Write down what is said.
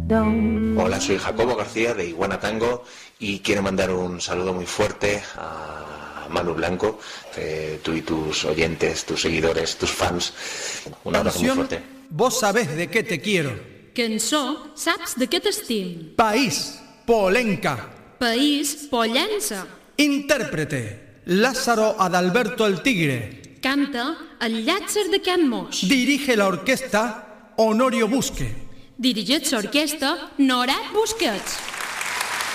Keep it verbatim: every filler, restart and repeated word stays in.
Hola, soy Jacobo García de Iguana Tango y quiero mandar un saludo muy fuerte a Manu Blanco, eh, tú y tus oyentes, tus seguidores, tus fans. Un abrazo muy fuerte. Vos sabés de qué te quiero. Cançó, saps de què t'estim. País, Polenca. País, Pollença. Intérprete, Lázaro Adalberto el Tigre. Canta el Llàtzer de Can Moix. Dirige la orquesta Honorio Busque. Dirigeix l'orquestra Norat Busquets.